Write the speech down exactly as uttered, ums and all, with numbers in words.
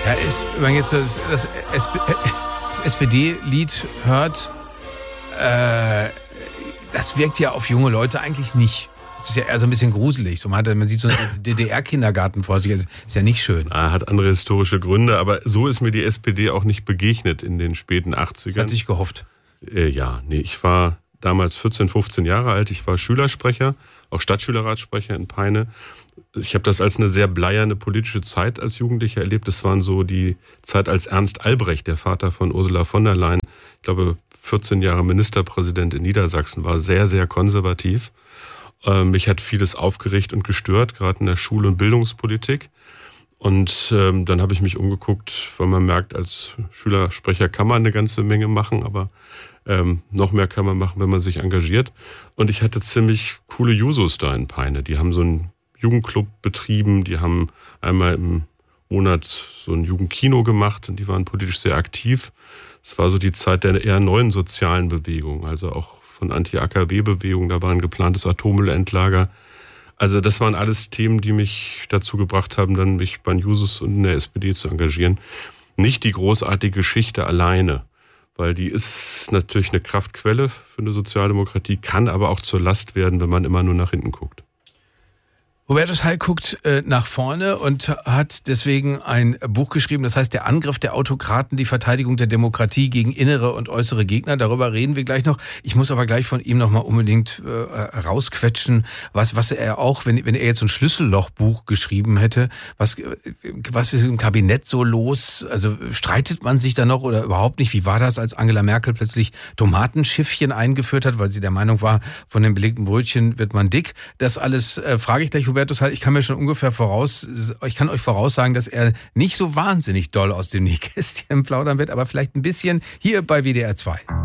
Ja, ist, wenn man jetzt das, das, das S P D-Lied hört, äh, das wirkt ja auf junge Leute eigentlich nicht. Das ist ja eher so ein bisschen gruselig. So man, hat, man sieht so einen D D R-Kindergarten vor sich. Das ist ja nicht schön. Er hat andere historische Gründe, aber so ist mir die S P D auch nicht begegnet in den späten achtzigern. Das hatte ich gehofft. Äh, ja, nee, ich war damals vierzehn, fünfzehn Jahre alt. Ich war Schülersprecher, auch Stadtschülerratssprecher in Peine. Ich habe das als eine sehr bleierne politische Zeit als Jugendlicher erlebt. Das waren so die Zeit, als Ernst Albrecht, der Vater von Ursula von der Leyen, ich glaube vierzehn Jahre Ministerpräsident in Niedersachsen, war sehr, sehr konservativ. Ähm, mich hat vieles aufgeregt und gestört, gerade in der Schul- und Bildungspolitik. Und ähm, dann habe ich mich umgeguckt, weil man merkt, als Schülersprecher kann man eine ganze Menge machen, aber ähm, noch mehr kann man machen, wenn man sich engagiert. Und ich hatte ziemlich coole Jusos da in Peine. Die haben so einen Jugendclub betrieben, die haben einmal im Monat so ein Jugendkino gemacht und die waren politisch sehr aktiv. Es war so die Zeit der eher neuen sozialen Bewegung, also auch von Anti-A K W-Bewegung, da war ein geplantes Atommüllendlager. Also das waren alles Themen, die mich dazu gebracht haben, dann mich bei den Jusos und in der S P D zu engagieren. Nicht die großartige Geschichte alleine, weil die ist natürlich eine Kraftquelle für eine Sozialdemokratie, kann aber auch zur Last werden, wenn man immer nur nach hinten guckt. Hubertus Heil guckt äh, nach vorne und hat deswegen ein Buch geschrieben, das heißt Der Angriff der Autokraten, die Verteidigung der Demokratie gegen innere und äußere Gegner. Darüber reden wir gleich noch. Ich muss aber gleich von ihm nochmal unbedingt äh, rausquetschen, was, was er auch, wenn, wenn er jetzt so ein Schlüssellochbuch geschrieben hätte, was, was ist im Kabinett so los? Also streitet man sich da noch oder überhaupt nicht? Wie war das, als Angela Merkel plötzlich Tomatenschiffchen eingeführt hat, weil sie der Meinung war, von den belegten Brötchen wird man dick? Das alles äh, frage ich gleich, Hubertus. Ich kann mir schon ungefähr voraus, ich kann euch voraussagen, dass er nicht so wahnsinnig doll aus dem Nähkästchen plaudern wird, aber vielleicht ein bisschen hier bei W D R zwei.